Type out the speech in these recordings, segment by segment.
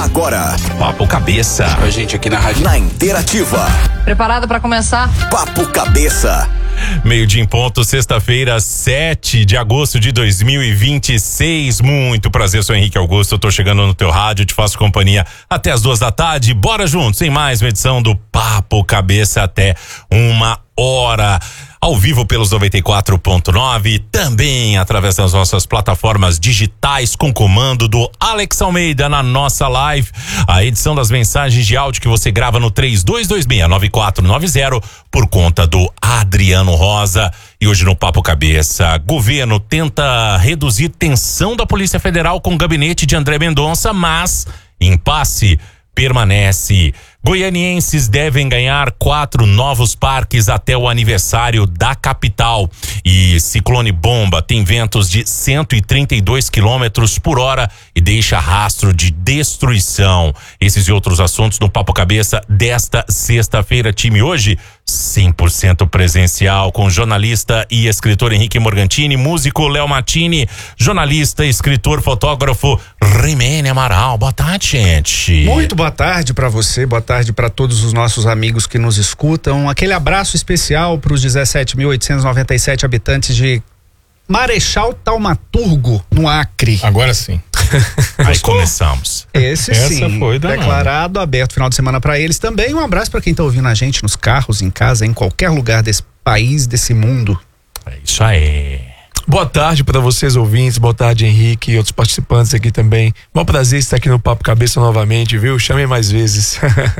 Agora, Papo Cabeça. A gente aqui na rádio. Na Interativa. Preparado para começar? Papo Cabeça. Meio-dia em ponto, sexta-feira, 7 de agosto de 2026. Muito prazer, sou Henrique Augusto. Eu tô chegando no teu rádio, te faço companhia até as 2 da tarde. Bora juntos em mais uma edição do Papo Cabeça até 1h. Ao vivo pelos 94.9, também através das nossas plataformas digitais com comando do Alex Almeida na nossa live. A edição das mensagens de áudio que você grava no 3226-9490 por conta do Adriano Rosa. E hoje no Papo Cabeça, governo tenta reduzir tensão da Polícia Federal com o gabinete de André Mendonça, mas impasse permanece. Goianienses devem ganhar 4 novos parques até o aniversário da capital. E ciclone bomba tem ventos de 132 quilômetros por hora e deixa rastro de destruição. Esses e outros assuntos no Papo Cabeça desta sexta-feira. Time hoje 100% presencial com jornalista e escritor Henrique Morgantini, músico Léo Martini, jornalista, escritor, fotógrafo Rimene Amaral. Boa tarde, gente. Muito boa tarde para você, boa tarde para todos os nossos amigos que nos escutam. Aquele abraço especial para os 17.897 habitantes de Marechal Thaumaturgo, no Acre. Agora sim. Aí começamos. Essa sim, foi declarado, aberto final de semana para eles também. Um abraço para quem tá ouvindo a gente nos carros, em casa, em qualquer lugar desse país, desse mundo. É isso aí. Boa tarde para vocês ouvintes, boa tarde Henrique e outros participantes aqui também. Bom prazer estar aqui no Papo Cabeça novamente, viu? Chamem mais vezes.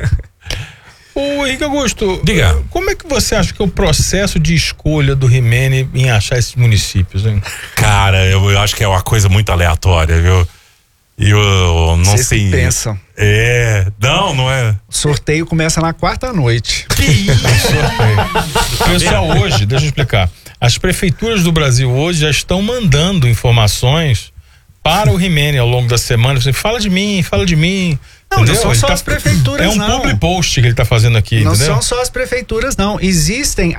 Ô Henrique Augusto, diga. Como é que você acha que é o processo de escolha do Rimene em achar esses municípios, hein? Cara, eu acho que é uma coisa muito aleatória, viu? Eu não Vocês sei. que pensam. Não é. O sorteio começa na quarta noite. Que isso? Pessoal, hoje, deixa eu explicar. As prefeituras do Brasil hoje já estão mandando informações para o Rimene ao longo da semana. Você fala de mim. Não, entendeu? não são só as prefeituras, É um não. public post que ele está fazendo aqui, Não entendeu? são só as prefeituras, não. Existem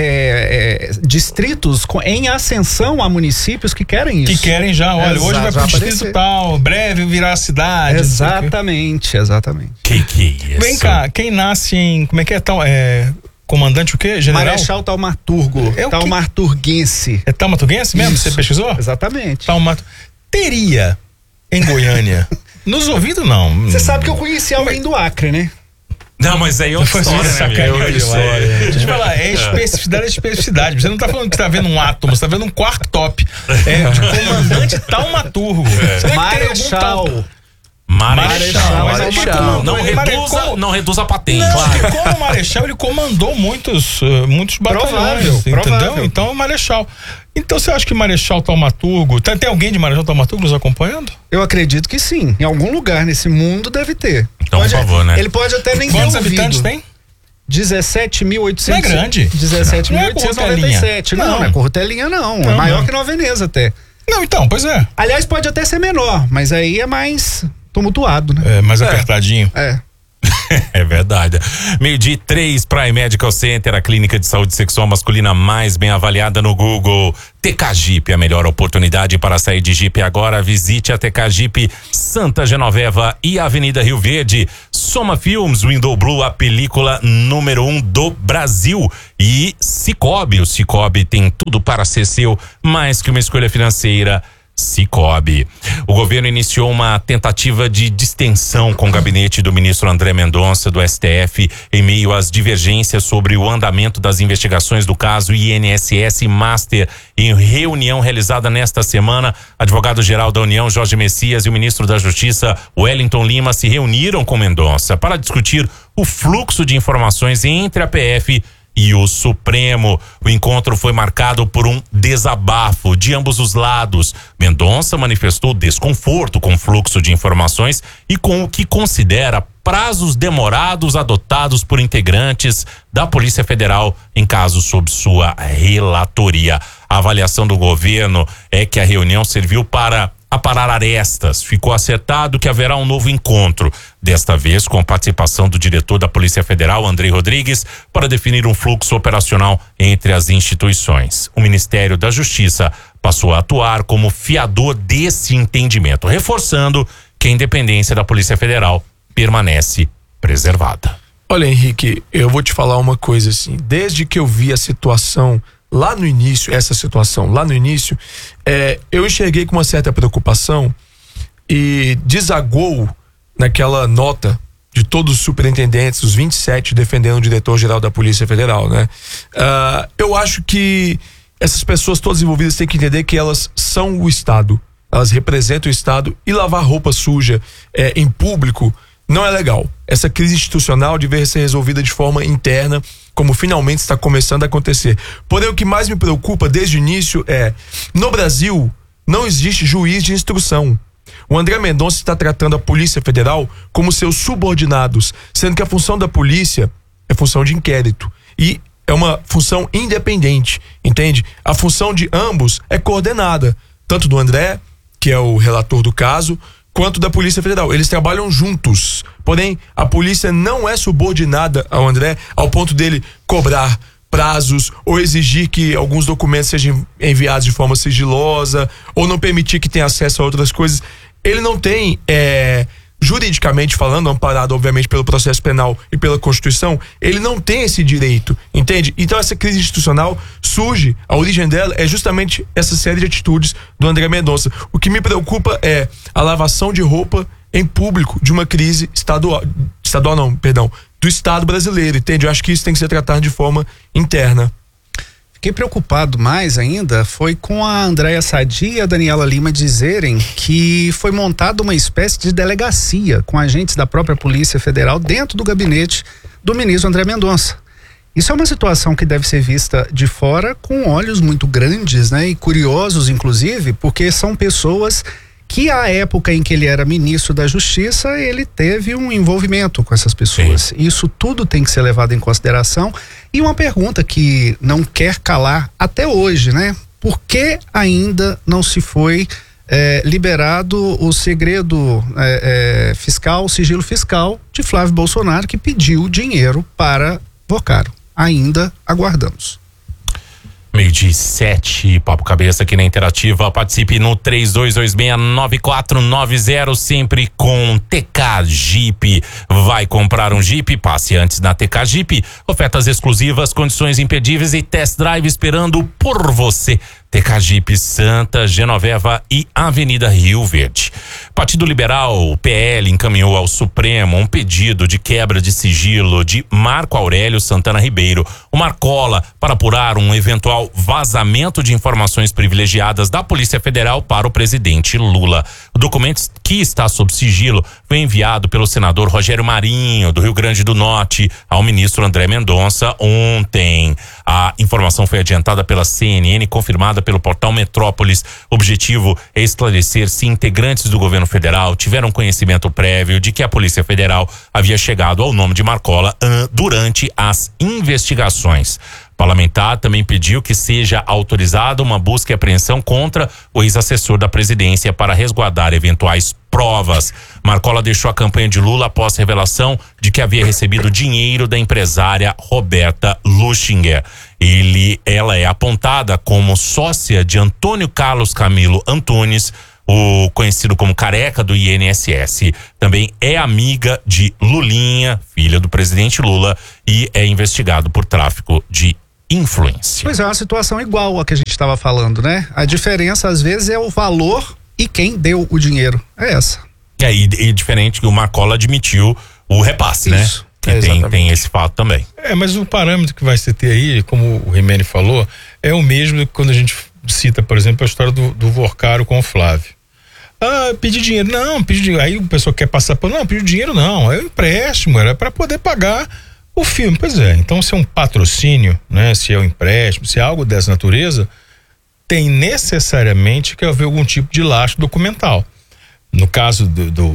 distritos em ascensão a municípios que querem isso. Que querem já, olha, hoje vai pro distrito aparecer. tal, breve virar a cidade. Exatamente. Que é isso? Vem cá, quem nasce em, como é que é tal, comandante o quê? General? Marechal Thaumaturgo, É o quê? Taumaturguense. É taumaturguense mesmo? Isso. Você pesquisou? Exatamente. Teria em Goiânia, nos ouvidos não. Você sabe que eu conheci alguém do Acre, né? Não, mas aí é outra história, né, amigo? É outra história. Deixa eu te falar, é especificidade. Você não tá falando que tá vendo um átomo, você tá vendo um quark-top. É de comandante Taumaturgo. Será que tem algum tal? Marechal. Marechal. Não reduz a patente. Não, porque como Marechal, ele comandou muitos batalhões, entendeu? Provável. Então, Marechal. Então, você acha que Marechal Thaumaturgo... Tem alguém de Marechal Thaumaturgo nos acompanhando? Eu acredito que sim. Em algum lugar nesse mundo deve ter. Então, por favor, né? Ele pode até nem ter Quantos ouvido. habitantes tem? 17.800. Não é grande. 17.897. Não é Cortelinha, não. É maior que Nova Veneza até. Não, então, pois é. Aliás, pode até ser menor, mas aí é mais tumultuado, né? É mais apertadinho. É verdade. 12:03, Prime Medical Center, a clínica de saúde sexual masculina mais bem avaliada no Google. TK Jeep, a melhor oportunidade para sair de Jeep agora. Visite a TK Jeep Santa Genoveva e Avenida Rio Verde. Soma Filmes, Window Blue, a película número 1 do Brasil. E Cicobi, o Cicobi tem tudo para ser seu, mais que uma escolha financeira. Cicobi. O governo iniciou uma tentativa de distensão com o gabinete do ministro André Mendonça do STF em meio às divergências sobre o andamento das investigações do caso INSS Master. Em reunião realizada nesta semana, advogado-geral da União Jorge Messias e o ministro da Justiça Wellington Lima se reuniram com Mendonça para discutir o fluxo de informações entre a PF e o Supremo. O encontro foi marcado por um desabafo de ambos os lados. Mendonça manifestou desconforto com o fluxo de informações e com o que considera prazos demorados adotados por integrantes da Polícia Federal em casos sob sua relatoria. A avaliação do governo é que a reunião serviu para aparar arestas. Ficou acertado que haverá um novo encontro, desta vez com a participação do diretor da Polícia Federal, Andrei Rodrigues, para definir um fluxo operacional entre as instituições. O Ministério da Justiça passou a atuar como fiador desse entendimento, reforçando que a independência da Polícia Federal permanece preservada. Olha, Henrique, eu vou te falar uma coisa assim. Desde que eu vi a situação lá no início, eu enxerguei com uma certa preocupação e desagou naquela nota de todos os superintendentes, os 27 defendendo o diretor-geral da Polícia Federal, né? Eu acho que essas pessoas todas envolvidas têm que entender que elas são o Estado, elas representam o Estado, e lavar roupa suja em público não é legal. Essa crise institucional deveria ser resolvida de forma interna, como finalmente está começando a acontecer. Porém, o que mais me preocupa desde o início no Brasil não existe juiz de instrução. O André Mendonça está tratando a Polícia Federal como seus subordinados, sendo que a função da polícia é função de inquérito e é uma função independente, entende? A função de ambos é coordenada, tanto do André, que é o relator do caso, quanto da Polícia Federal. Eles trabalham juntos, porém a polícia não é subordinada ao André ao ponto dele cobrar prazos ou exigir que alguns documentos sejam enviados de forma sigilosa ou não permitir que tenha acesso a outras coisas. Ele não tem, juridicamente falando, amparado obviamente pelo processo penal e pela Constituição, ele não tem esse direito, entende? Então essa crise institucional surge, a origem dela é justamente essa série de atitudes do André Mendonça. O que me preocupa é a lavação de roupa em público de uma crise do Estado brasileiro, entende? Eu acho que isso tem que ser tratado de forma interna. Fiquei preocupado mais ainda foi com a Andréa Sadi e a Daniela Lima dizerem que foi montada uma espécie de delegacia com agentes da própria Polícia Federal dentro do gabinete do ministro André Mendonça. Isso é uma situação que deve ser vista de fora com olhos muito grandes, né? E curiosos, inclusive, porque são pessoas que à época em que ele era ministro da Justiça, ele teve um envolvimento com essas pessoas. Sim. Isso tudo tem que ser levado em consideração. E uma pergunta que não quer calar até hoje, né? Por que ainda não se foi liberado o segredo fiscal, o sigilo fiscal de Flávio Bolsonaro, que pediu dinheiro para Vocaro? Ainda aguardamos. 12:07, Papo Cabeça aqui na Interativa. Participe no 32269490, sempre com TK Jeep. Vai comprar um Jeep? Passe antes na TK Jeep. Ofertas exclusivas, condições imperdíveis e test drive esperando por você. TK Jeep Santa Genoveva e Avenida Rio Verde. Partido Liberal, o PL, encaminhou ao Supremo um pedido de quebra de sigilo de Marco Aurélio Santana Ribeiro, o Marcola, para apurar um eventual vazamento de informações privilegiadas da Polícia Federal para o presidente Lula. O documento, que está sob sigilo, foi enviado pelo senador Rogério Marinho, do Rio Grande do Norte, ao ministro André Mendonça ontem. A informação foi adiantada pela CNN e confirmada pelo portal Metrópolis. O objetivo é esclarecer se integrantes do governo federal tiveram conhecimento prévio de que a Polícia Federal havia chegado ao nome de Marcola durante as investigações. O parlamentar também pediu que seja autorizada uma busca e apreensão contra o ex-assessor da presidência para resguardar eventuais provas. Marcola deixou a campanha de Lula após revelação de que havia recebido dinheiro da empresária Roberta Luchinger. Ela é apontada como sócia de Antônio Carlos Camilo Antunes, o conhecido como Careca do INSS. Também é amiga de Lulinha, filha do presidente Lula, e é investigado por tráfico de influência. Pois é, uma situação igual a que a gente estava falando, né? A diferença às vezes é o valor e quem deu o dinheiro. É essa. E diferente que o Marcola admitiu o repasse, Isso. né? Que tem esse fato também. Mas o parâmetro que vai se ter aí, como o Rimene falou, é o mesmo que quando a gente cita, por exemplo, a história do Vocaro com o Flávio. Pedir dinheiro. Não, pedir dinheiro. Aí o pessoal quer passar por. Não, pedir dinheiro não. É um empréstimo, era para poder pagar o filme. Pois é, então se é um patrocínio, né? Se é um empréstimo, se é algo dessa natureza, tem necessariamente que haver algum tipo de lastro documental. No caso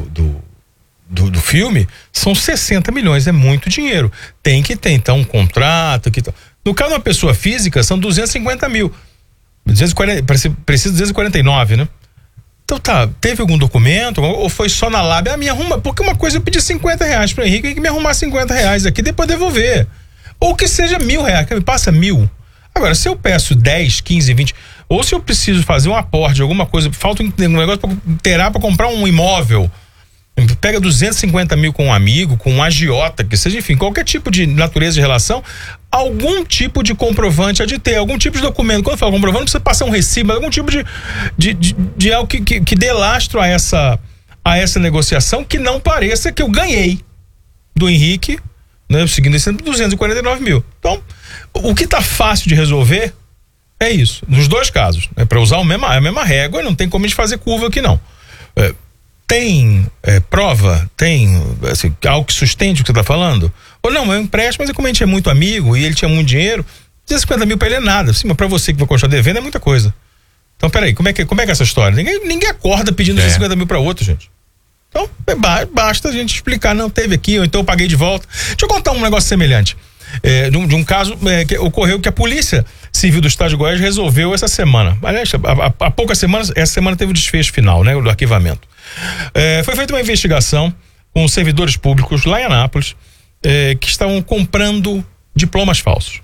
do filme, são 60 milhões, é muito dinheiro. Tem que ter, então, um contrato. No caso de uma pessoa física, são 250 mil. 240, precisa 249, né? Então tá, teve algum documento ou foi só na lábia? Me arruma, porque uma coisa eu pedi R$50 para Henrique, tem que me arrumar R$50 aqui, depois devolver. Ou que seja R$1.000, que me passa 1.000. Agora, se eu peço 10, 15, 20, ou se eu preciso fazer um aporte, alguma coisa, falta um negócio para comprar um imóvel, Pega 250 mil com um amigo, com um agiota, que seja, enfim, qualquer tipo de natureza de relação, algum tipo de comprovante há de ter, algum tipo de documento. Quando eu falo comprovante, não precisa passar um recibo, algum tipo de algo que dê lastro a essa negociação, que não pareça que eu ganhei do Henrique, né, seguindo esse 249 mil. Então, o que tá fácil de resolver é isso, nos dois casos, né, para usar a mesma régua, não tem como a gente fazer curva aqui não. Tem prova, tem assim, algo que sustente o que você está falando? Ou não, eu empresto, mas como a gente é muito amigo e ele tinha muito dinheiro, 250 mil para ele é nada. Sim, mas para você que vai continuar devendo é muita coisa. Então, peraí, como é que é essa história? Ninguém acorda pedindo 250 mil para outro, gente. Então, basta a gente explicar, não, teve aqui, ou então eu paguei de volta. Deixa eu contar um negócio semelhante. De um caso que ocorreu que a Polícia Civil do Estado de Goiás resolveu essa semana. Aliás, há poucas semanas, essa semana teve o desfecho final, né, do arquivamento. Foi feita uma investigação com servidores públicos lá em Anápolis que estavam comprando diplomas falsos.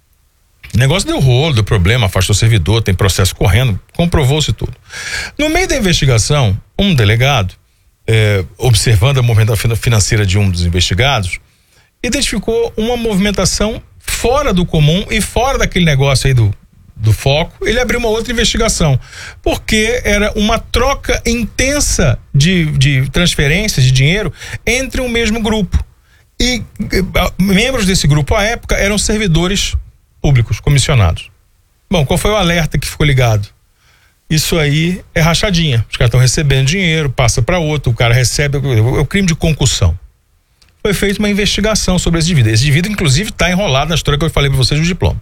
O negócio deu rolo, deu problema, afastou o servidor, tem processo correndo, comprovou-se tudo. No meio da investigação, um delegado, observando a movimentação financeira de um dos investigados, identificou uma movimentação fora do comum e fora daquele negócio aí do foco. Ele abriu uma outra investigação, porque era uma troca intensa de transferências de dinheiro entre o mesmo grupo. E membros desse grupo à época eram servidores públicos, comissionados. Bom, qual foi o alerta que ficou ligado? Isso aí é rachadinha. Os caras estão recebendo dinheiro, passa para outro, o cara recebe, é o crime de concussão. Foi feita uma investigação sobre esse indivíduo. Esse indivíduo, inclusive, está enrolado na história que eu falei para vocês do diploma.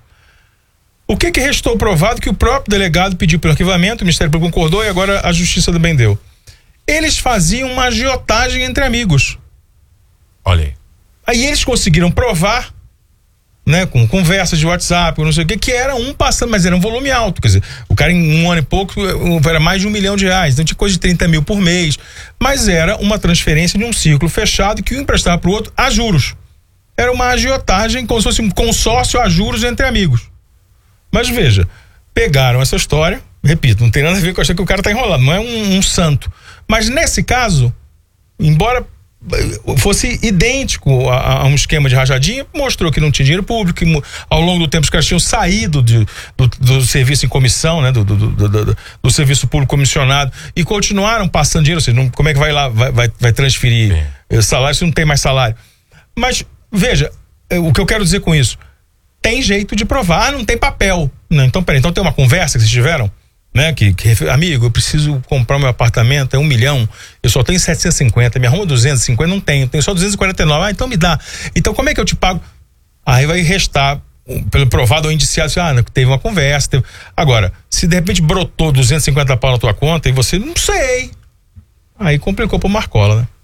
O que restou provado? Que o próprio delegado pediu pelo arquivamento, o Ministério Público concordou e agora a Justiça também deu. Eles faziam uma agiotagem entre amigos. Olha aí. Aí eles conseguiram provar, né, com conversas de WhatsApp, não sei o que era um passando, mas era um volume alto, quer dizer, o cara em um ano e pouco era mais de R$1 milhão, então tinha coisa de 30 mil por mês, mas era uma transferência de um círculo fechado que um emprestava para o outro a juros. Era uma agiotagem, como se fosse um consórcio a juros entre amigos. Mas veja, pegaram essa história, repito, não tem nada a ver com a história que o cara tá enrolado, não é um santo, mas nesse caso, embora fosse idêntico a um esquema de rachadinha, mostrou que não tinha dinheiro público, que ao longo do tempo os caras tinham saído do serviço em comissão, né, do serviço público comissionado, e continuaram passando dinheiro, ou seja, como é que vai lá, vai transferir salário se não tem mais salário? Mas veja, o que eu quero dizer com isso, tem jeito de provar, não tem papel. Não, então peraí, então tem uma conversa que vocês tiveram, né? Que amigo, eu preciso comprar meu apartamento, é 1 milhão, eu só tenho 750, me arruma 250, não tenho só 249, então me dá. Então como é que eu te pago? Aí vai restar, pelo provado ou indiciado, teve uma conversa, Agora, se de repente brotou 250 pau na tua conta e você, não sei, aí complicou pro Marcola, né?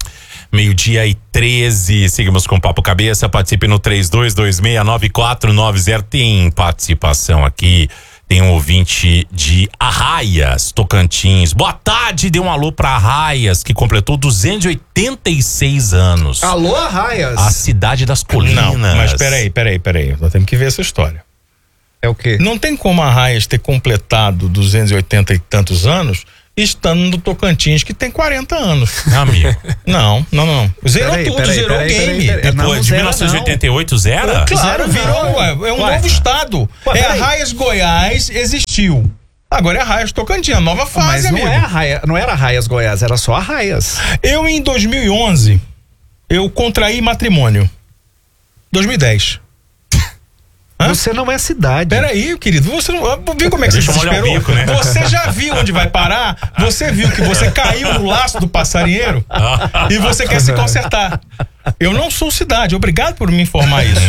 12:13, seguimos com o Papo Cabeça, participe no 32269490, tem participação aqui, tem um ouvinte de Arraias, Tocantins. Boa tarde, dê um alô pra Arraias, que completou 286 anos. Alô, Arraias? A cidade das colinas. Não, mas peraí, nós temos que ver essa história. É o quê? Não tem como a Arraias ter completado 280 e tantos anos estando no Tocantins, que tem 40 anos. Amigo. Não. Zerou tudo, zerou o game. Depois de 1988, zera? Claro, virou, é um novo estado. Arraias, Goiás, existiu. Agora é Arraias, Tocantins, a nova fase, amigo. Não era Arraias, Goiás, era só Arraias. Eu, em 2011, eu contraí matrimônio. 2010. Você não é cidade. Peraí, querido, você não viu como é que você se desesperou? Bico, né? Você já viu onde vai parar? Você viu que você caiu no laço do passarinheiro e você quer se consertar. Eu não sou cidade, obrigado por me informar isso.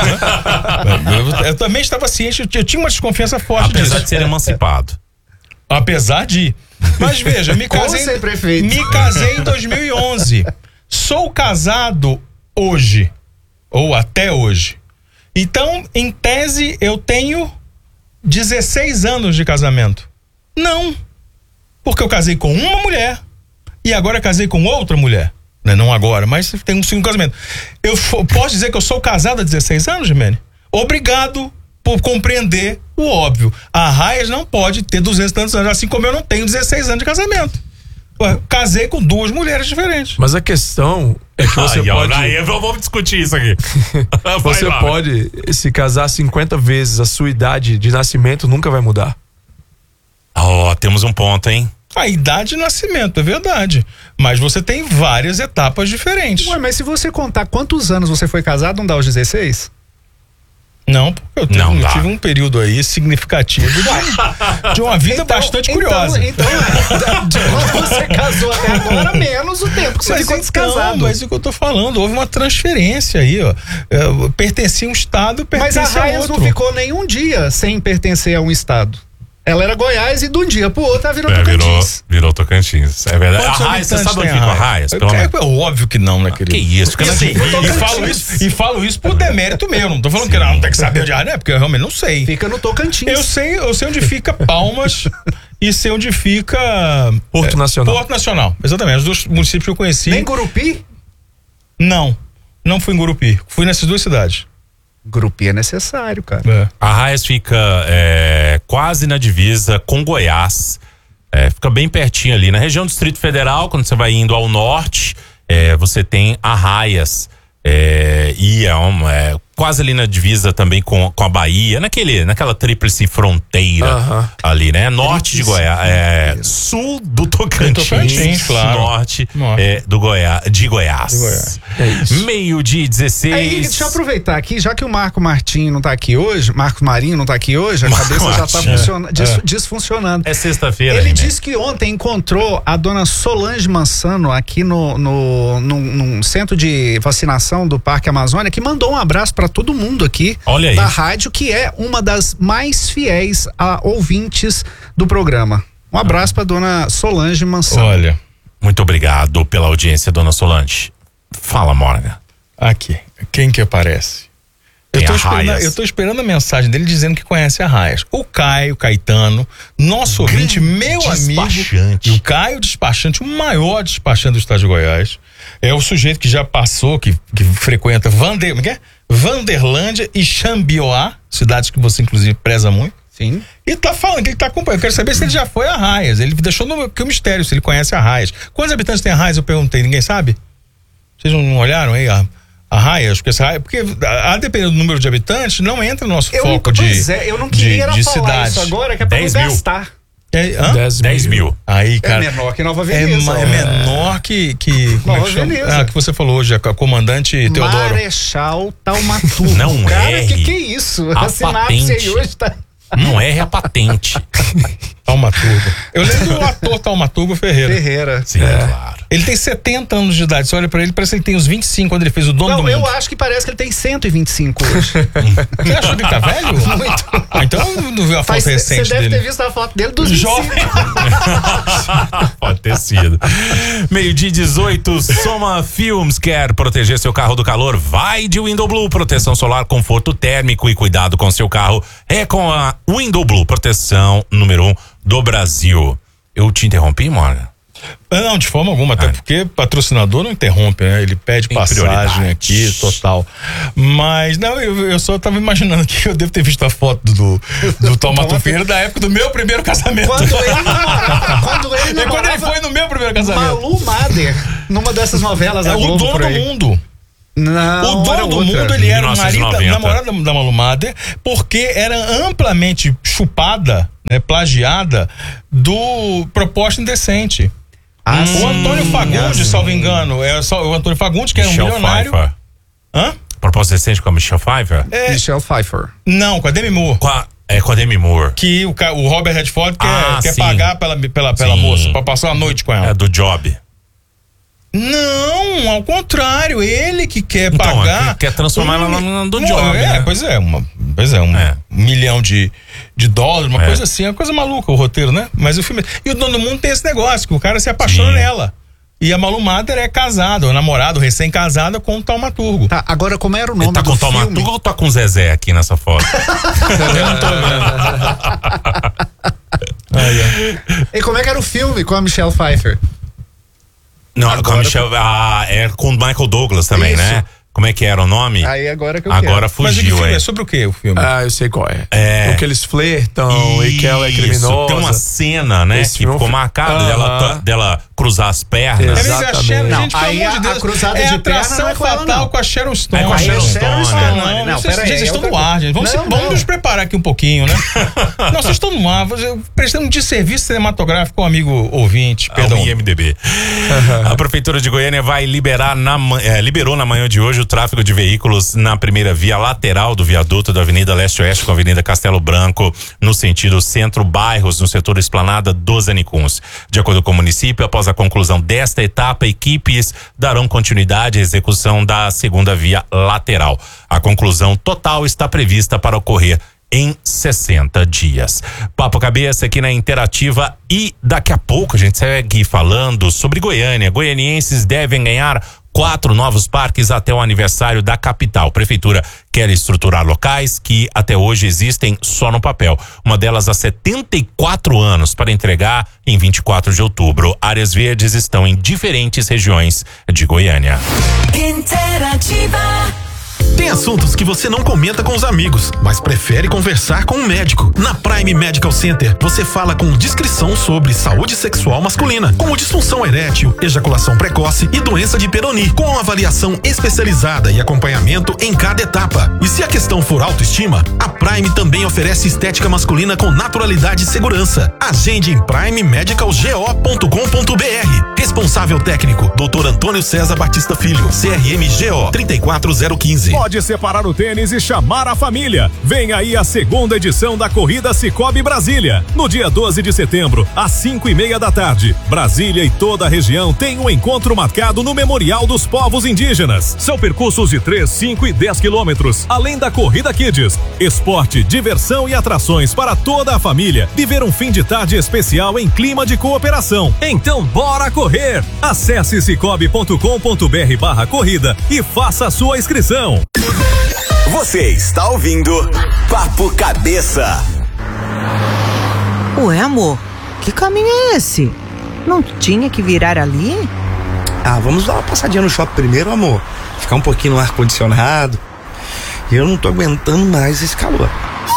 Eu também estava ciente, eu tinha uma desconfiança forte disso. Apesar de ser emancipado. Apesar de. Mas veja, me casei em 2011. Sou casado hoje, ou até hoje. Então, em tese, eu tenho 16 anos de casamento. Não. Porque eu casei com uma mulher e agora casei com outra mulher. Não agora, mas tem um segundo casamento. Eu posso dizer que eu sou casado há 16 anos, Jimene? Obrigado por compreender o óbvio. A Arraias não pode ter 200 e tantos anos, assim como eu não tenho 16 anos de casamento. Ué, casei com 2 mulheres diferentes. Mas a questão é que você pode... Aí, vamos discutir isso aqui. Você pode se casar 50 vezes, a sua idade de nascimento nunca vai mudar. Temos um ponto, hein? A idade de nascimento, é verdade. Mas você tem várias etapas diferentes. Ué, mas se você contar quantos anos você foi casado, não dá os 16? Não, porque eu tive um período aí significativo de uma vida bastante curiosa. Então, de quando você casou até agora, menos o tempo que você ficou descasado. Mas o que eu tô falando, houve uma transferência aí, ó. Eu pertencia a um estado, pertencia a outro. Mas a Raias não ficou nenhum dia sem pertencer a um estado. Ela era Goiás e de um dia pro outro ela virou Tocantins. Virou Tocantins, é verdade. Quantos A Raias, você sabe onde tem fica a Raias? É óbvio que não, né, querido? Que isso, fica na divisa. E falo isso por demérito meu, não tô falando que não tem que saber onde é, né? Porque eu realmente não sei. Fica no Tocantins. Eu sei onde fica Palmas e sei onde fica Porto Nacional. Porto Nacional, exatamente, os 2 municípios que eu conheci. Nem Gurupi? Não fui em Gurupi, fui nessas 2 cidades. Gurupi é necessário, cara. A Raias fica quase na divisa com Goiás. Fica bem pertinho ali. Na região do Distrito Federal, quando você vai indo ao norte, você tem Arraias. E quase ali na divisa também com a Bahia, naquela tríplice fronteira ali, né? Norte de Goiás, sul do Tocantins, claro. norte de Goiás. É isso. 12:16. Aí, deixa eu aproveitar aqui, já que o Marcos Marinho não tá aqui hoje, a cabeça já tá desfuncionando. É sexta-feira. Ele disse que ontem encontrou a dona Solange Mansano aqui num centro de vacinação do Parque Amazônia, que mandou um abraço para todo mundo aqui da rádio, que é uma das mais fiéis a ouvintes do programa. Um abraço para dona Solange Mansano. Olha, muito obrigado pela audiência, dona Solange. Fala, Morgan. Aqui, quem que aparece? Eu tô esperando a mensagem dele dizendo que conhece a Raias. O Caio Caetano, nosso ouvinte, meu amigo. E o Caio Despachante, o maior despachante do estado de Goiás. É o sujeito que já passou, que frequenta Vanderlândia e Xambioá, cidades que você inclusive preza muito. Sim. E tá falando que ele tá acompanhando. Eu quero saber se ele já foi a Raias. Ele deixou que o mistério, se ele conhece a Raias. Quantos habitantes tem a Raias? Eu perguntei, ninguém sabe? Vocês não olharam aí a Raias? Porque a depender do número de habitantes, não entra no nosso foco eu não queria de falar cidade. Isso agora, que é pra não gastar. 10 mil. Aí, cara, é menor que Nova Veneza. É menor que Nova Veneza. que você falou hoje, a comandante Teodoro. Marechal Taumaturgo. Não cara, erre. que é isso? A A sinapse aí hoje tá... Não erre a patente. Taumaturgo. Eu lembro do ator Taumaturgo Ferreira. Sim, claro. Ele tem 70 anos de idade. Você olha pra ele, parece que ele tem uns 25 quando ele fez o Dono do Mundo. Eu acho que parece que ele tem 125 hoje. Você achou que ele tá velho? Muito. Então não viu a foto recente Você deve dele. ter visto a foto dele dos 25. Jovem. Pode ter sido. 12:18, Soma Filmes quer proteger seu carro do calor. Vai de Window Blue, proteção solar, conforto térmico e cuidado com seu carro. É com a Window Blue, proteção número 1 do Brasil. Eu te interrompi, Morgan? Não, de forma alguma, até porque patrocinador não interrompe, né? Ele pede passagem aqui, total. Mas, não, eu só tava imaginando que eu devo ter visto a foto do Taumaturgo Ferreira da época do meu primeiro casamento. Quando ele foi no meu primeiro casamento. Malu Mader, numa dessas novelas da Globo. O Dono do Mundo. Não, o Dono do Mundo, ele era o marido da namorada da Malu Mader, porque era amplamente chupada, né, plagiada do Proposta Indecente. O Antônio Fagundes, salvo engano, o Antônio Fagundes, que era um milionário. Pfeiffer. Hã? Proposta Indecente com a Michelle Pfeiffer? Michelle Pfeiffer. Não, com a Demi Moore. Com a Demi Moore. Que o Robert Redford quer sim. pagar pela moça, pra passar uma noite com ela. É do Job. Não, ao contrário, ele que quer pagar. Quer transformar ela no Job. Né? Pois é, um milhão de dólares, uma coisa assim, uma coisa maluca o roteiro, né? Mas o filme. E o Dono do Mundo tem esse negócio, que o cara se apaixona nela. E a Malu Mader é casada, o namorado recém-casada com o Taumaturgo. Tá, agora como era o nome Ele tá do com o filme? Taumaturgo ou tá com o Zezé aqui nessa foto? Eu não tô vendo. E como é que era o filme com a Michelle Pfeiffer? Não, agora, com a Michelle, é com o Michael Douglas também, Isso. né? Como é que era o nome? Aí agora que eu Agora quero. Mas o fugiu, filme é sobre o que o filme? Eu sei qual é. O que eles flertam e que ela é Isso, criminosa. tem uma cena, né? Esse que ficou filme- marcada dela cruzar as pernas. Exatamente. Não, gente, pelo aí amor de Deus, a cruzada é de perna atração não é com ela, fatal não. com a Sharon Stone. É com a Sharon Stone. Não, pera aí, vocês estão outra no ar, gente. Vamos nos preparar aqui um pouquinho, né? Não, vocês estão no ar, prestando um desserviço cinematográfico com o amigo ouvinte, perdão. IMDB. A Prefeitura de Goiânia vai liberou na manhã de hoje o tráfego de veículos na primeira via lateral do viaduto da Avenida Leste-Oeste com a Avenida Castelo Branco, no sentido centro-bairros, no setor Esplanada dos Anicuns. De acordo com o município, após a conclusão desta etapa, equipes darão continuidade à execução da segunda via lateral. A conclusão total está prevista para ocorrer em 60 dias. Papo Cabeça aqui na Interativa e daqui a pouco a gente segue falando sobre Goiânia. Goianienses devem ganhar 4 novos parques até o aniversário da capital. Prefeitura quer estruturar locais que até hoje existem só no papel. Uma delas há 74 anos para entregar em 24 de outubro. Áreas verdes estão em diferentes regiões de Goiânia. Interativa. Tem assuntos que você não comenta com os amigos, mas prefere conversar com um médico. Na Prime Medical Center, você fala com discrição sobre saúde sexual masculina, como disfunção erétil, ejaculação precoce e doença de Peyronie, com avaliação especializada e acompanhamento em cada etapa. E se a questão for autoestima, a Prime também oferece estética masculina com naturalidade e segurança. Agende em primemedicalgo.com.br. Responsável técnico, Dr. Antônio César Batista Filho, CRMGO 34015. Pode separar o tênis e chamar a família. Vem aí a segunda edição da Corrida Cicobi Brasília. No dia 12 de setembro, às 5:30 da tarde. Brasília e toda a região tem um encontro marcado no Memorial dos Povos Indígenas. São percursos de 3, 5 e 10 quilômetros, além da Corrida Kids. Esporte, diversão e atrações para toda a família. Viver um fim de tarde especial em clima de cooperação. Então bora correr! Acesse cicobi.com.br/corrida e faça a sua inscrição. Você está ouvindo Papo Cabeça. Ué, amor, que caminho é esse? Não tinha que virar ali? Ah, vamos dar uma passadinha no shopping primeiro, amor. Ficar um pouquinho no ar-condicionado. Eu não tô aguentando mais esse calor.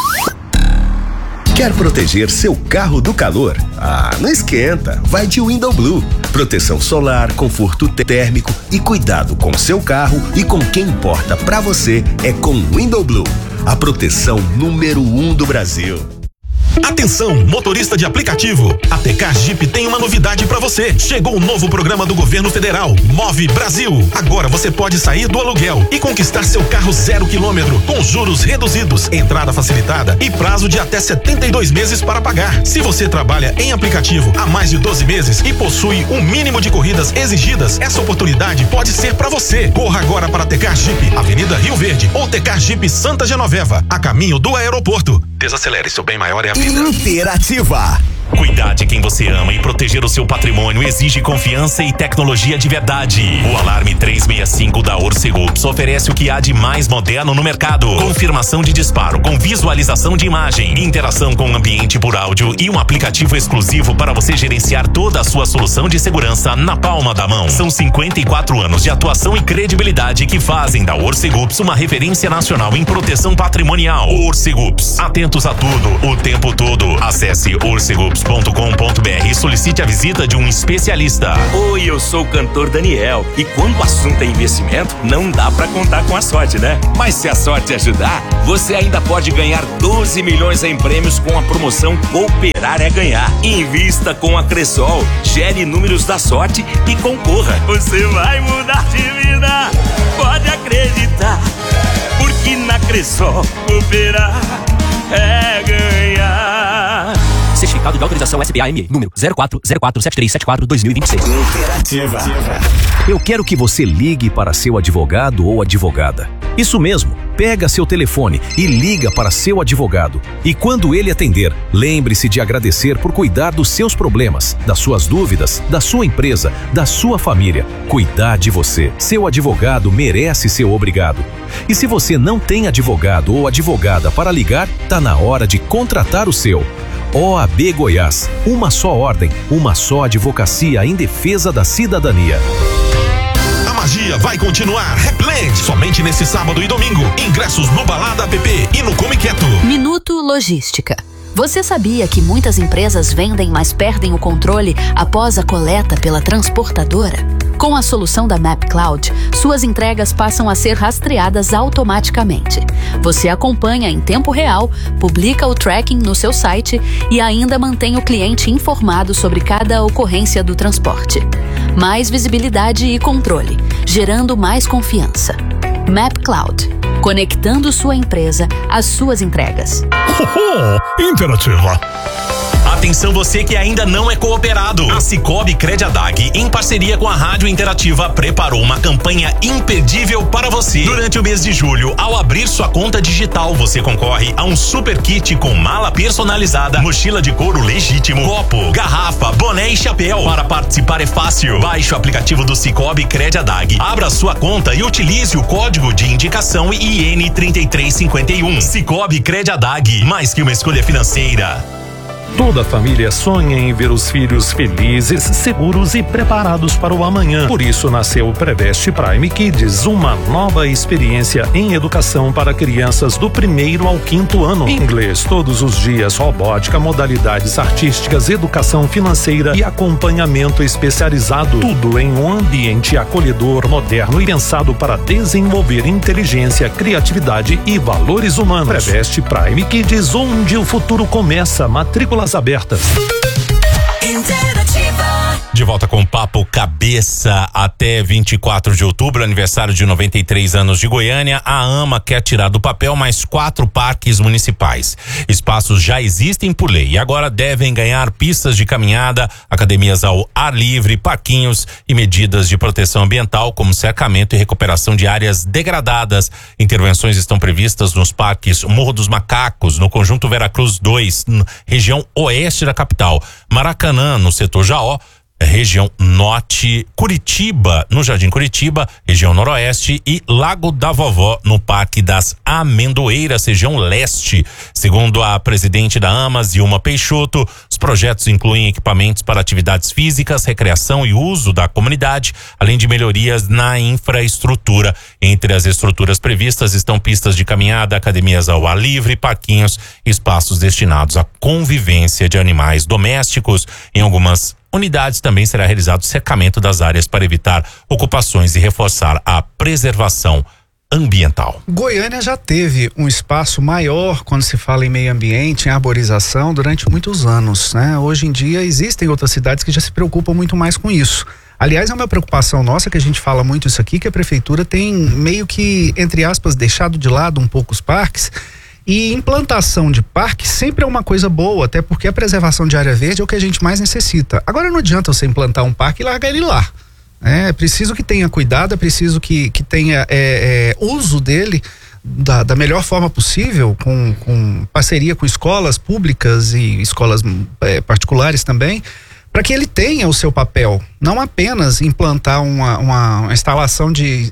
Quer proteger seu carro do calor? Ah, não esquenta, vai de Window Blue. Proteção solar, conforto térmico e cuidado com seu carro e com quem importa pra você é com Window Blue, a proteção número 1 do Brasil. Atenção, motorista de aplicativo. A TK Jeep tem uma novidade pra você. Chegou o novo programa do governo federal, Move Brasil. Agora você pode sair do aluguel e conquistar seu carro 0 km, com juros reduzidos, entrada facilitada e prazo de até 72 meses para pagar. Se você trabalha em aplicativo há mais de 12 meses e possui um mínimo de corridas exigidas, essa oportunidade pode ser pra você. Corra agora para a TK Jeep, Avenida Rio Verde ou TK Jeep Santa Genoveva, a caminho do aeroporto. Desacelere, seu bem maior é a vida. Interativa. Cuidar de quem você ama e proteger o seu patrimônio exige confiança e tecnologia de verdade. O Alarme 365 da Orcegups oferece o que há de mais moderno no mercado. Confirmação de disparo com visualização de imagem, interação com o ambiente por áudio e um aplicativo exclusivo para você gerenciar toda a sua solução de segurança na palma da mão. São 54 anos de atuação e credibilidade que fazem da Orcegups uma referência nacional em proteção patrimonial. Orcegups, atentos a tudo, o tempo todo. Acesse orcegups.com.br e solicite a visita de um especialista. Oi, eu sou o cantor Daniel e quando o assunto é investimento, não dá pra contar com a sorte, né? Mas se a sorte ajudar, você ainda pode ganhar 12 milhões em prêmios com a promoção Cooperar é Ganhar. Invista com a Cressol, gere números da sorte e concorra. Você vai mudar de vida, pode acreditar, porque na Cressol cooperar é ganhar. Certificado de autorização SBAME, número 04047374-2026. Interativa. Eu quero que você ligue para seu advogado ou advogada. Isso mesmo, pega seu telefone e liga para seu advogado. E quando ele atender, lembre-se de agradecer por cuidar dos seus problemas, das suas dúvidas, da sua empresa, da sua família. Cuidar de você. Seu advogado merece ser obrigado. E se você não tem advogado ou advogada para ligar, tá na hora de contratar o seu. OAB Goiás, uma só ordem, uma só advocacia em defesa da cidadania. A magia vai continuar. Repland, somente nesse sábado e domingo. Ingressos no Balada app e no Come Quieto. Minuto Logística. Você sabia que muitas empresas vendem, mas perdem o controle após a coleta pela transportadora? Com a solução da MapCloud, suas entregas passam a ser rastreadas automaticamente. Você acompanha em tempo real, publica o tracking no seu site e ainda mantém o cliente informado sobre cada ocorrência do transporte. Mais visibilidade e controle, gerando mais confiança. MapCloud, conectando sua empresa às suas entregas. Interativa. Atenção você que ainda não é cooperado. A Cicobi Crediadag, em parceria com a Rádio Interativa, preparou uma campanha imperdível para você. Durante o mês de julho, ao abrir sua conta digital, você concorre a um super kit com mala personalizada, mochila de couro legítimo, copo, garrafa, boné e chapéu. Para participar é fácil. Baixe o aplicativo do Cicobi Crediadag, abra sua conta e utilize o código de indicação IN3351. Cicobi Crediadag, mais que uma escolha financeira. Toda família sonha em ver os filhos felizes, seguros e preparados para o amanhã. Por isso nasceu o Preveste Prime Kids, uma nova experiência em educação para crianças do 1º ao 5º ano. Inglês todos os dias, robótica, modalidades artísticas, educação financeira e acompanhamento especializado. Tudo em um ambiente acolhedor, moderno e pensado para desenvolver inteligência, criatividade e valores humanos. Preveste Prime Kids, onde o futuro começa. Matrícula abertas. De volta com o Papo Cabeça. Até 24 de outubro, aniversário de 93 anos de Goiânia, a AMA quer tirar do papel mais 4 parques municipais. Espaços já existem por lei e agora devem ganhar pistas de caminhada, academias ao ar livre, parquinhos e medidas de proteção ambiental, como cercamento e recuperação de áreas degradadas. Intervenções estão previstas nos parques Morro dos Macacos, no Conjunto Veracruz 2, região oeste da capital, Maracanã, no setor Jaó, região norte, Curitiba, no Jardim Curitiba, região noroeste, e Lago da Vovó, no Parque das Amendoeiras, região leste. Segundo a presidente da AMAS, Dilma Peixoto, os projetos incluem equipamentos para atividades físicas, recreação e uso da comunidade, além de melhorias na infraestrutura. Entre as estruturas previstas estão pistas de caminhada, academias ao ar livre, parquinhos, espaços destinados à convivência de animais domésticos. Em algumas unidades também será realizado cercamento das áreas para evitar ocupações e reforçar a preservação ambiental. Goiânia já teve um espaço maior quando se fala em meio ambiente, em arborização, durante muitos anos, né? Hoje em dia existem outras cidades que já se preocupam muito mais com isso. Aliás, é uma preocupação nossa, que a gente fala muito isso aqui, que a prefeitura tem meio que, entre aspas, deixado de lado um pouco os parques. E implantação de parque sempre é uma coisa boa, até porque a preservação de área verde é o que a gente mais necessita. Agora não adianta você implantar um parque e largar ele lá. É preciso que tenha cuidado, é preciso que tenha uso dele da melhor forma possível, com parceria com escolas públicas e escolas particulares também, para que ele tenha o seu papel, não apenas implantar uma estação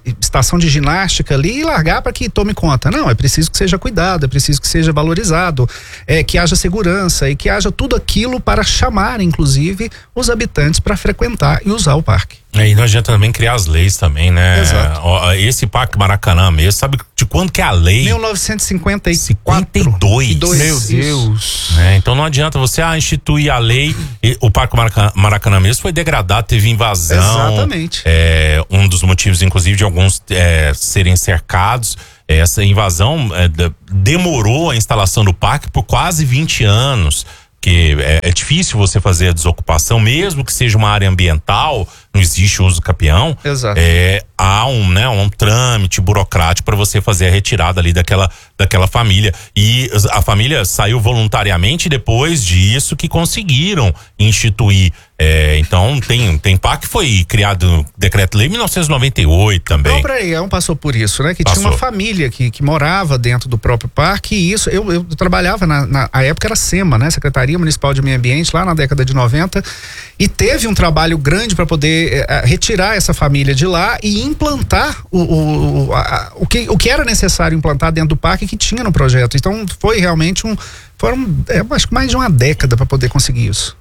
de ginástica ali e largar para que tome conta. Não, é preciso que seja cuidado, é preciso que seja valorizado, que haja segurança e que haja tudo aquilo para chamar, inclusive, os habitantes para frequentar e usar o parque. E não adianta também criar as leis também, né? Exato. Esse Parque Maracanã mesmo, sabe de quando que é a lei? 1952. Meu Deus. Então não adianta você instituir a lei. O Parque Maracanã mesmo foi degradado, teve invasão. Exatamente. Um dos motivos, inclusive, de alguns serem cercados. Essa invasão demorou a instalação do parque por quase 20 anos. Que é difícil você fazer a desocupação, mesmo que seja uma área ambiental, não existe uso capião. Exato. Há um trâmite burocrático para você fazer a retirada ali daquela família. E a família saiu voluntariamente depois disso que conseguiram instituir. Então tem parque que foi criado decreto-lei em 1998 também. O próprio Aião passou por isso, né? Que Passou. tinha uma família que morava dentro do próprio parque, e isso, eu trabalhava na época era SEMA, né? Secretaria Municipal de Meio Ambiente, lá na década de 90, e teve um trabalho grande para poder retirar essa família de lá e implantar o que era necessário implantar dentro do parque que tinha no projeto. Então foi realmente acho que mais de uma década para poder conseguir isso.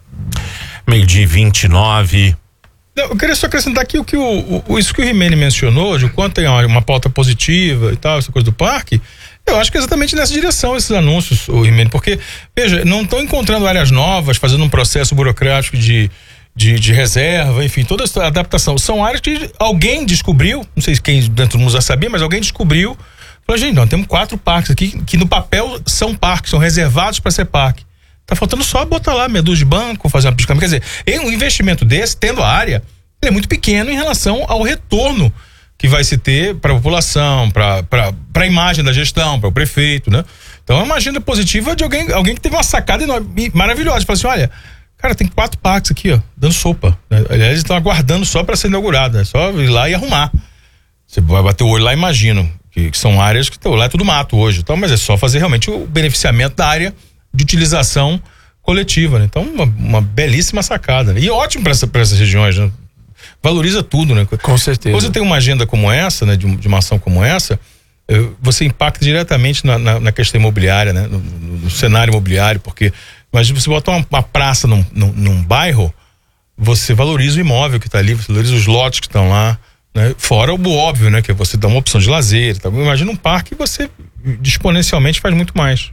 12:29. Eu queria só acrescentar aqui isso que o Rimene mencionou, de quanto tem uma pauta positiva e tal, essa coisa do parque, Eu acho que é exatamente nessa direção esses anúncios, o Rimene, porque, veja, não estão encontrando áreas novas, fazendo um processo burocrático de reserva, enfim, toda essa adaptação. São áreas que alguém descobriu, não sei quem dentro do mundo já sabia, mas alguém descobriu. Falou, gente, nós temos 4 parques aqui, que no papel são parques, são reservados para ser parque. Tá faltando só botar lá meia dúzia de banco, fazer uma piscina. Quer dizer, um investimento desse, tendo a área, é muito pequeno em relação ao retorno que vai se ter para a população, para a imagem da gestão, para o prefeito, né? Então é uma agenda positiva de alguém que teve uma sacada enorme, maravilhosa. Fala assim, olha, cara, tem 4 parques aqui, ó, dando sopa. Né? Aliás, eles estão aguardando só para ser inaugurada, é só ir lá e arrumar. Você vai bater o olho lá, imagino, que são áreas que lá é tudo mato hoje, então, mas é só fazer realmente o beneficiamento da área de utilização coletiva, né? Então, uma belíssima sacada, né? E ótimo para essas regiões, né? Valoriza tudo, né? Com certeza. Quando você tem uma agenda como essa, né? De uma ação como essa, você impacta diretamente na questão imobiliária, né? No cenário imobiliário, porque imagina você botar uma praça num bairro, você valoriza o imóvel que está ali, você valoriza os lotes que estão lá, né? Fora o óbvio, né? Que você dá uma opção de lazer, tá? Imagina um parque, você exponencialmente faz muito mais.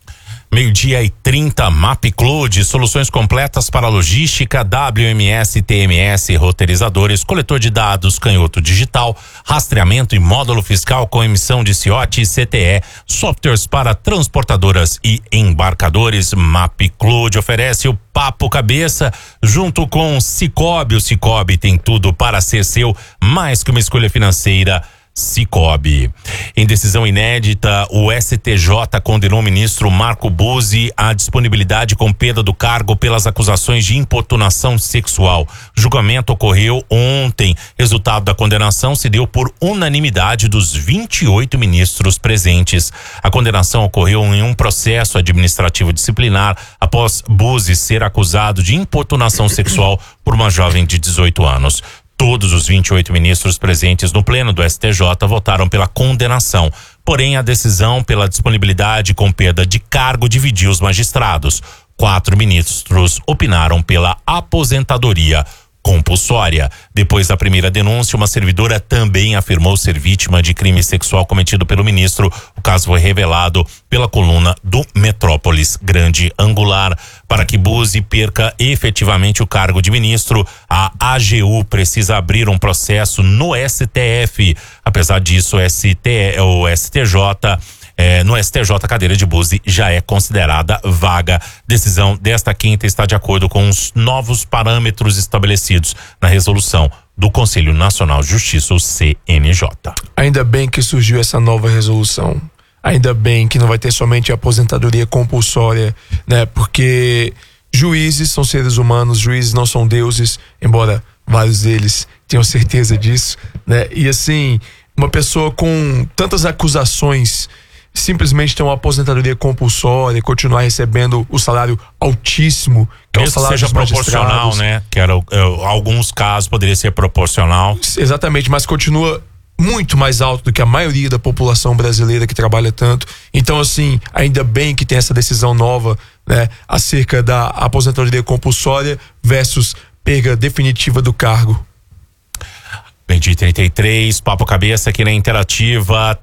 12:30, MapCloud, soluções completas para logística, WMS, TMS, roteirizadores, coletor de dados, canhoto digital, rastreamento e módulo fiscal com emissão de CIOT e CTE, softwares para transportadoras e embarcadores. MapCloud oferece o Papo Cabeça junto com Sicoob. O Sicoob tem tudo para ser seu, mais que uma escolha financeira. Sicoob. Em decisão inédita, o STJ condenou o ministro Marco Buzzi à disponibilidade com perda do cargo pelas acusações de importunação sexual. O julgamento ocorreu ontem. Resultado da condenação se deu por unanimidade dos 28 ministros presentes. A condenação ocorreu em um processo administrativo disciplinar após Buzzi ser acusado de importunação sexual por uma jovem de 18 anos. Todos os 28 ministros presentes no pleno do STJ votaram pela condenação. Porém, a decisão pela disponibilidade com perda de cargo dividiu os magistrados. 4 ministros opinaram pela aposentadoria compulsória. Depois da primeira denúncia, uma servidora também afirmou ser vítima de crime sexual cometido pelo ministro. O caso foi revelado pela coluna do Metrópolis Grande Angular. Para que Buzzi perca efetivamente o cargo de ministro, a AGU precisa abrir um processo no STF. Apesar disso, o STJ no STJ, a cadeira de Buzzi já é considerada vaga. Decisão desta quinta está de acordo com os novos parâmetros estabelecidos na resolução do Conselho Nacional de Justiça, o CNJ. Ainda bem que surgiu essa nova resolução. Ainda bem que não vai ter somente a aposentadoria compulsória, né? Porque juízes são seres humanos, juízes não são deuses, embora vários deles tenham certeza disso, né? E assim, uma pessoa com tantas acusações simplesmente ter uma aposentadoria compulsória e continuar recebendo o salário altíssimo, que é o salário seja proporcional, né? Que era alguns casos poderia ser proporcional. Exatamente, mas continua muito mais alto do que a maioria da população brasileira que trabalha tanto. Então, assim, ainda bem que tem essa decisão nova, né, acerca da aposentadoria compulsória versus perda definitiva do cargo. 20:33, Papo Cabeça aqui na Interativa,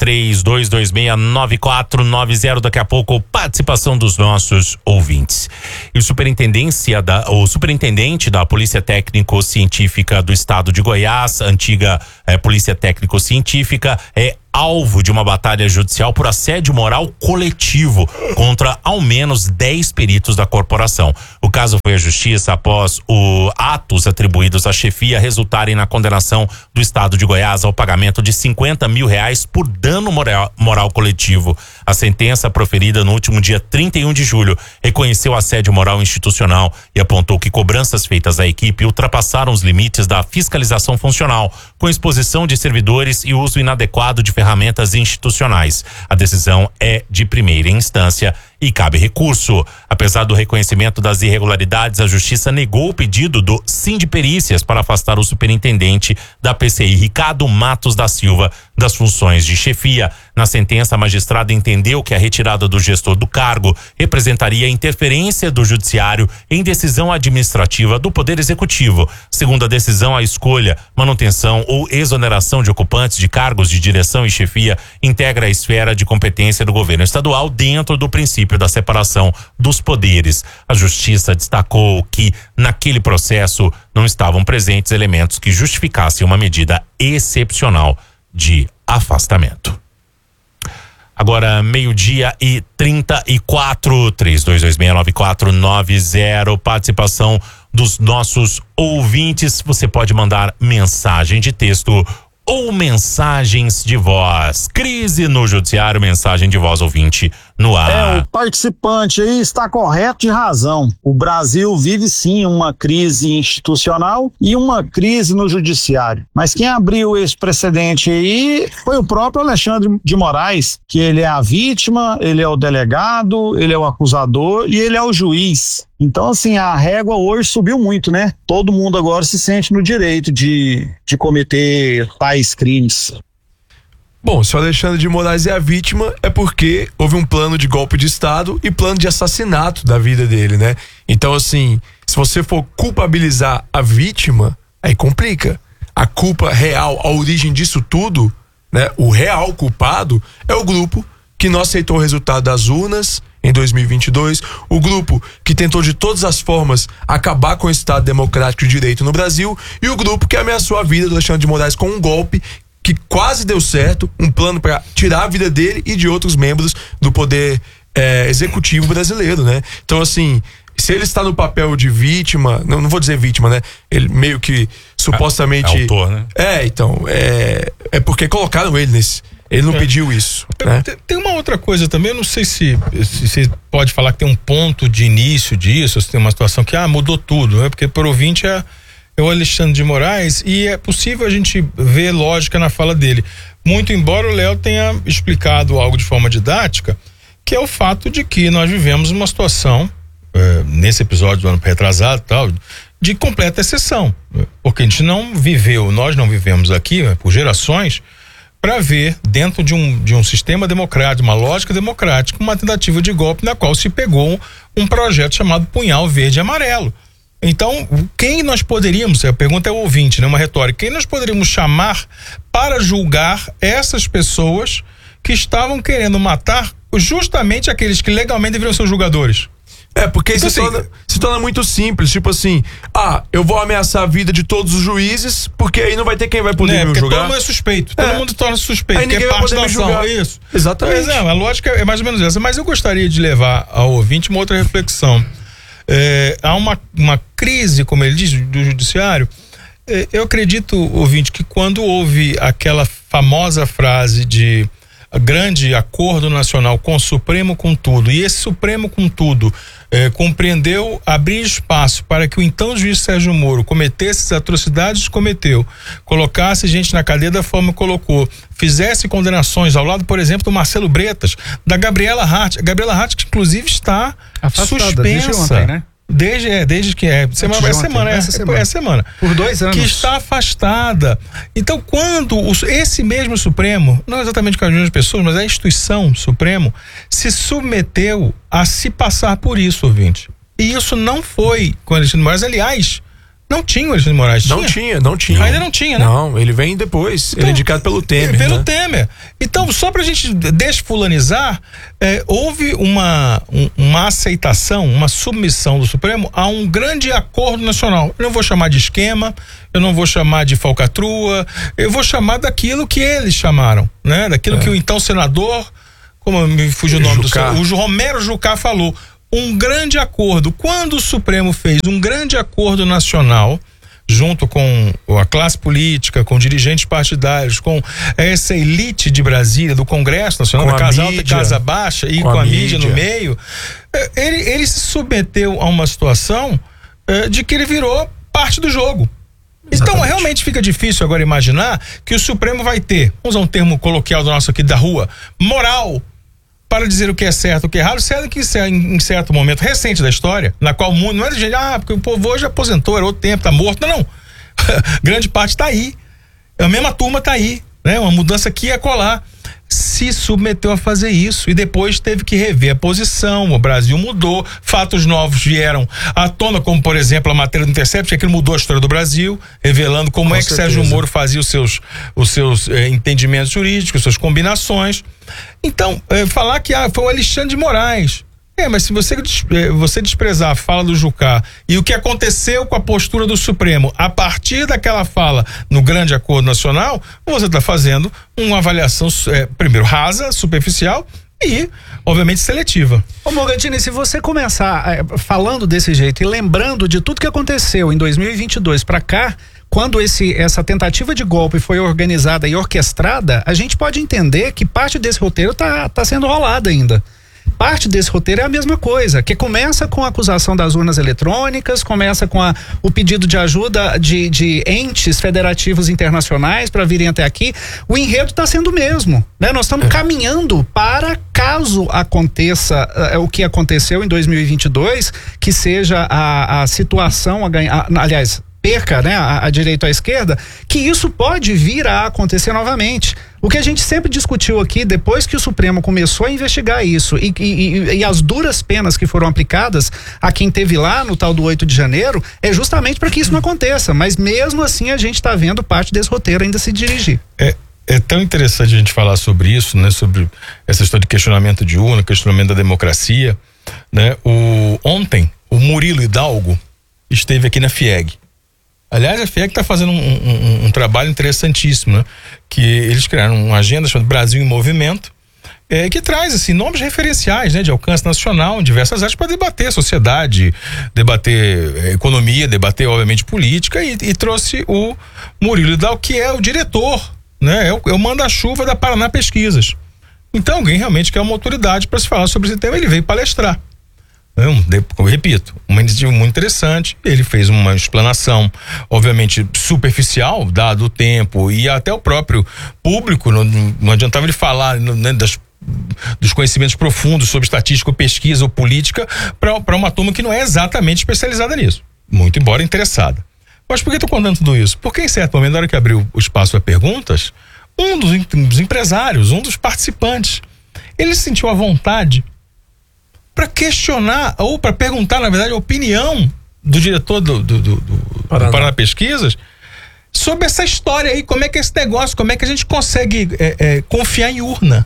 32269490. Daqui a pouco, participação dos nossos ouvintes. E o superintendente da Polícia Técnico-Científica do Estado de Goiás, antiga Polícia Técnico-Científica, é alvo de uma batalha judicial por assédio moral coletivo contra ao menos 10 peritos da corporação. O caso foi à justiça após os atos atribuídos à chefia resultarem na condenação do Estado de Goiás ao pagamento de R$50 mil por dano moral coletivo. A sentença, proferida no último dia 31 de julho, reconheceu assédio moral institucional e apontou que cobranças feitas à equipe ultrapassaram os limites da fiscalização funcional, com exposição de servidores e uso inadequado de ferramentas institucionais. A decisão é de primeira instância e cabe recurso. Apesar do reconhecimento das irregularidades, a Justiça negou o pedido do Sindiperícias para afastar o superintendente da PCI, Ricardo Matos da Silva, das funções de chefia. Na sentença, a magistrada entendeu que a retirada do gestor do cargo representaria interferência do Judiciário em decisão administrativa do Poder Executivo. Segundo a decisão, a escolha, manutenção ou exoneração de ocupantes de cargos de direção e chefia integra a esfera de competência do governo estadual dentro do princípio da separação dos poderes. A Justiça destacou que, naquele processo, não estavam presentes elementos que justificassem uma medida excepcional de afastamento. Agora, 12:34, 32269490, participação dos nossos ouvintes. Você pode mandar mensagem de texto ou mensagens de voz. Crise no Judiciário, mensagem de voz ouvinte no ar. O participante aí está correto de razão. O Brasil vive sim uma crise institucional e uma crise no Judiciário. Mas quem abriu esse precedente aí foi o próprio Alexandre de Moraes, que ele é a vítima, ele é o delegado, ele é o acusador e ele é o juiz. Então, assim, a régua hoje subiu muito, né? Todo mundo agora se sente no direito de cometer tais crimes. Bom, se o Alexandre de Moraes é a vítima, é porque houve um plano de golpe de Estado e plano de assassinato da vida dele, né? Então, assim, se você for culpabilizar a vítima, aí complica. A culpa real, a origem disso tudo, né? O real culpado é o grupo que não aceitou o resultado das urnas em 2022, o grupo que tentou de todas as formas acabar com o Estado Democrático de Direito no Brasil e o grupo que ameaçou a vida do Alexandre de Moraes com um golpe que quase deu certo, um plano para tirar a vida dele e de outros membros do poder executivo brasileiro, né? Então, assim, se ele está no papel de vítima, não vou dizer vítima, né? Ele meio que supostamente... autor, né? Então, é porque colocaram ele nesse... Ele não pediu isso, né? Tem uma outra coisa também, eu não sei se pode falar que tem um ponto de início disso, se tem uma situação que mudou tudo, né? Porque por ouvinte é o Alexandre de Moraes e é possível a gente ver lógica na fala dele. Muito embora o Léo tenha explicado algo de forma didática, que é o fato de que nós vivemos uma situação, nesse episódio do ano retrasado e tal, de completa exceção. Porque a gente nós não vivemos aqui, por gerações, para ver dentro de um sistema democrático, uma lógica democrática, uma tentativa de golpe na qual se pegou um projeto chamado Punhal Verde e Amarelo. Então, quem nós poderíamos, a pergunta é o ouvinte, né, uma retórica, quem nós poderíamos chamar para julgar essas pessoas que estavam querendo matar justamente aqueles que legalmente deveriam ser os julgadores? Porque então, se torna muito simples, tipo assim, eu vou ameaçar a vida de todos os juízes, porque aí não vai ter quem vai poder me julgar. Todo mundo é suspeito, todo mundo torna suspeito, aí ninguém vai poder me julgar. Isso. Exatamente. A lógica é mais ou menos essa, mas eu gostaria de levar ao ouvinte uma outra reflexão. Há uma crise, como ele diz, do Judiciário. Eu acredito, ouvinte, que quando houve aquela famosa frase de grande acordo nacional com o Supremo com tudo, e esse Supremo com tudo compreendeu abrir espaço para que o então juiz Sérgio Moro cometesse as atrocidades que cometeu, colocasse gente na cadeia da forma que colocou, fizesse condenações ao lado, por exemplo, do Marcelo Bretas, da Gabriela Hart, que inclusive está afastada, suspensa desde ontem, né? Desde que essa semana. Por 2 anos. Que está afastada. Então, quando esse mesmo Supremo, não exatamente com as mesmas pessoas, mas a instituição Supremo, se submeteu a se passar por isso, ouvinte. E isso não foi com o Alexandre de Moraes, aliás, não tinha o Alexandre de Moraes. Não tinha. Ainda não tinha, né? Não, ele vem depois. Então, ele é indicado pelo Temer. Pelo Temer. Então, só pra gente desfulanizar, houve uma aceitação, uma submissão do Supremo a um grande acordo nacional. Eu não vou chamar de esquema, eu não vou chamar de falcatrua, eu vou chamar daquilo que eles chamaram, né? Daquilo que o então senador, como me fugiu o nome Jucá. o Romero Jucá falou. Um grande acordo. Quando o Supremo fez um grande acordo nacional, junto com a classe política, com dirigentes partidários, com essa elite de Brasília, do Congresso Nacional, da Casa Alta e Casa Baixa, e com a mídia no meio, ele se submeteu a uma situação de que ele virou parte do jogo. Exatamente. Então realmente fica difícil agora imaginar que o Supremo vai ter, vamos usar um termo coloquial do nosso aqui da rua, moral para dizer o que é certo, o que é errado, sendo que em certo momento recente da história, na qual o mundo não é de gente, porque o povo hoje aposentou, era outro tempo, tá morto. Não. Grande parte tá aí. A mesma turma tá aí, né? Uma mudança aqui e acolá. Se submeteu a fazer isso e depois teve que rever a posição. O Brasil mudou, fatos novos vieram à tona, como por exemplo a matéria do Intercept, que aquilo mudou a história do Brasil, revelando como que Sérgio Moro fazia os seus entendimentos jurídicos, suas combinações. Então, falar que foi o Alexandre de Moraes. Mas se você desprezar a fala do Jucá e o que aconteceu com a postura do Supremo a partir daquela fala no grande acordo nacional, você está fazendo uma avaliação primeiro rasa, superficial e obviamente seletiva. Ô Morgantini, se você começar falando desse jeito e lembrando de tudo que aconteceu em 2022 para cá, quando essa tentativa de golpe foi organizada e orquestrada, a gente pode entender que parte desse roteiro tá sendo rolada ainda. Parte desse roteiro é a mesma coisa, que começa com a acusação das urnas eletrônicas, começa com o pedido de ajuda de entes federativos internacionais para virem até aqui. O enredo está sendo o mesmo, né? Nós estamos caminhando para, caso aconteça o que aconteceu em 2022, que seja a situação a ganhar, aliás, perca, né, a direita ou a esquerda, que isso pode vir a acontecer novamente. O que a gente sempre discutiu aqui, depois que o Supremo começou a investigar isso e as duras penas que foram aplicadas a quem teve lá no tal do 8 de janeiro, é justamente para que isso não aconteça. Mas mesmo assim a gente está vendo parte desse roteiro ainda se dirigir. É tão interessante a gente falar sobre isso, né? Sobre essa história de questionamento de urna, questionamento da democracia, né? Ontem, o Murilo Hidalgo esteve aqui na FIEG. Aliás, a FIEG está fazendo um trabalho interessantíssimo, né? Que eles criaram uma agenda chamada Brasil em Movimento, que traz assim, nomes referenciais, né, de alcance nacional em diversas áreas para debater sociedade, debater economia, debater obviamente política e trouxe o Murilo Hidalgo, que é o diretor, né, é o manda-chuva da Paraná Pesquisas. Então alguém realmente quer uma autoridade para se falar sobre esse tema, ele veio palestrar. Eu repito, uma iniciativa muito interessante. Ele fez uma explanação, obviamente superficial, dado o tempo e até o próprio público. Não adiantava ele falar, né, dos conhecimentos profundos sobre estatística, ou pesquisa ou política para uma turma que não é exatamente especializada nisso, muito embora interessada. Mas por que estou contando tudo isso? Porque em certo momento, na hora que abriu o espaço para perguntas, um dos empresários, um dos participantes, ele sentiu a vontade para questionar ou para perguntar, na verdade, a opinião do diretor do Paraná Pesquisas sobre essa história aí, como é que é esse negócio, como é que a gente consegue confiar em urna.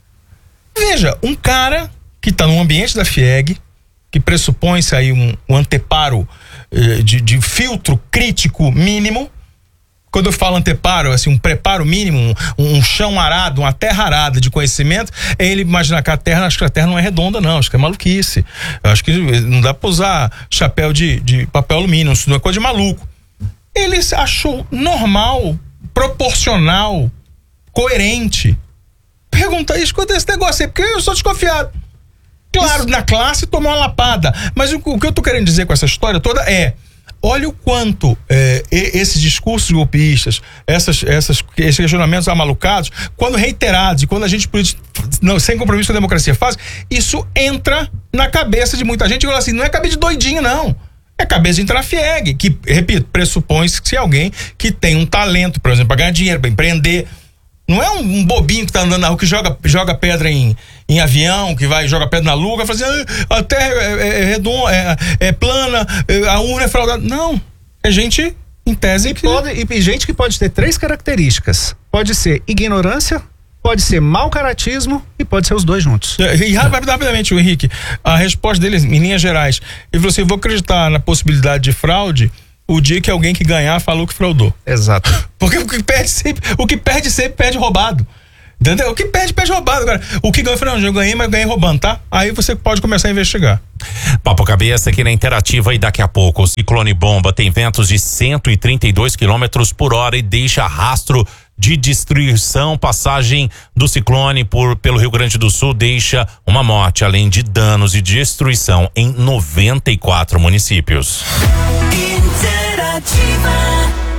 Veja, um cara que está no ambiente da FIEG, que pressupõe-se aí um anteparo de filtro crítico mínimo. Quando eu falo anteparo, assim, um preparo mínimo, um chão arado, uma terra arada de conhecimento, é ele imaginar que acho que a terra não é redonda, não, acho que é maluquice. Eu acho que não dá pra usar chapéu de papel alumínio, isso não é coisa de maluco. Ele achou normal, proporcional, coerente perguntar isso, quanto é esse negócio aí, porque eu sou desconfiado. Claro, na classe tomou uma lapada, mas o que eu tô querendo dizer com essa história toda olha o quanto esses discursos golpistas, esses questionamentos amalucados, quando reiterados e quando a gente sem compromisso com a democracia faz, isso entra na cabeça de muita gente e fala assim, não é cabeça de doidinho não, é cabeça de entrar na FIEG, que, repito, pressupõe-se alguém que tem um talento, por exemplo, para ganhar dinheiro, para empreender. Não é um bobinho que tá andando na rua, que joga pedra em avião, que joga pedra na lua, fala assim, a terra é redonda, é plana, a urna é fraudada. Não, é gente em tese e gente que pode ter 3 características. Pode ser ignorância, pode ser mau caratismo e pode ser os dois juntos. E rapidamente, o Henrique, a resposta dele, em linhas gerais, ele falou assim, eu vou acreditar na possibilidade de fraude o dia que alguém que ganhar falou que fraudou. Exato. Porque o que perde sempre perde roubado. Entendeu? O que perde roubado. Agora, o que ganha, eu ganhei, mas ganhei roubando, tá? Aí você pode começar a investigar. Papo Cabeça aqui na Interativa e daqui a pouco o ciclone bomba tem ventos de 132 km/h e deixa rastro de destruição. Passagem do ciclone pelo Rio Grande do Sul deixa uma morte, além de danos e destruição em 94 municípios. Interativa.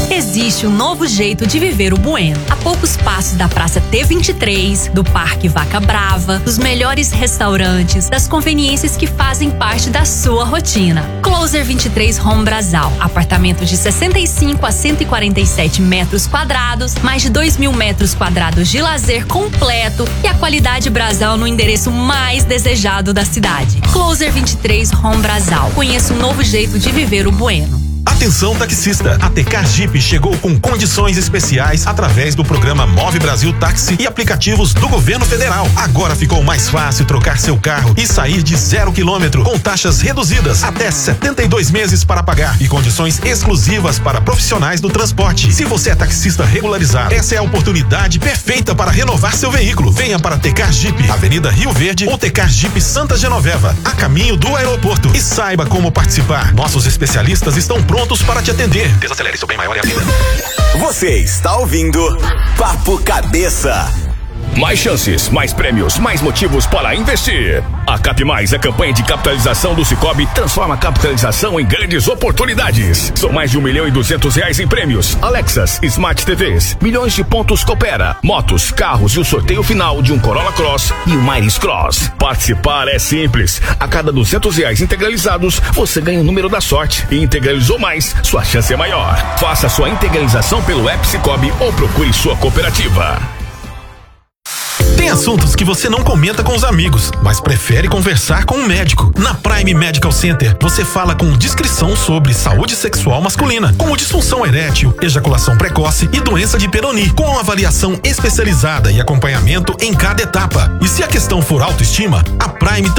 Existe um novo jeito de viver o Bueno. A poucos passos da Praça T23, do Parque Vaca Brava, dos melhores restaurantes, das conveniências que fazem parte da sua rotina. Closer 23 Home Brasal. Apartamento de 65 a 147 metros quadrados, mais de 2.000 metros quadrados de lazer completo e a qualidade Brasal no endereço mais desejado da cidade. Closer 23 Home Brasal. Conheça um novo jeito de viver o Bueno. Atenção taxista, a TK Jeep chegou com condições especiais através do programa Move Brasil Táxi e aplicativos do governo federal. Agora ficou mais fácil trocar seu carro e sair de 0 km com taxas reduzidas até 72 meses para pagar e condições exclusivas para profissionais do transporte. Se você é taxista regularizado, essa é a oportunidade perfeita para renovar seu veículo. Venha para a TK Jeep, Avenida Rio Verde ou TK Jeep Santa Genoveva, a caminho do aeroporto, e saiba como participar. Nossos especialistas estão prontos para te atender. Desacelere, seu bem maior é a vida. Você está ouvindo Papo Cabeça. Mais chances, mais prêmios, mais motivos para investir. A Cap Mais, a campanha de capitalização do Sicoob, transforma a capitalização em grandes oportunidades. São mais de R$1.200.000 em prêmios, Alexas, Smart TVs, milhões de pontos Coopera, motos, carros e o sorteio final de um Corolla Cross e um Iris Cross. Participar é simples. A cada R$200 integralizados, você ganha o número da sorte. E integralizou mais, sua chance é maior. Faça sua integralização pelo app Sicoob ou procure sua cooperativa. Tem assuntos que você não comenta com os amigos, mas prefere conversar com um médico. Na Prime Medical Center, você fala com discrição sobre saúde sexual masculina, como disfunção erétil, ejaculação precoce e doença de Peyronie, com avaliação especializada e acompanhamento em cada etapa. E se a questão for autoestima, a Prime